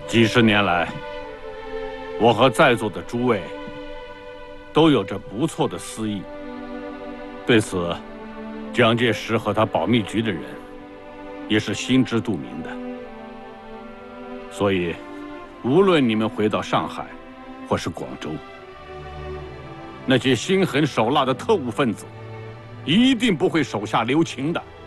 几十年来，我和在座的诸位都有着不错的私意。对此，蒋介石和他保密局的人也是心知肚明的。所以，无论你们回到上海，或是广州，那些心狠手辣的特务分子，一定不会手下留情的。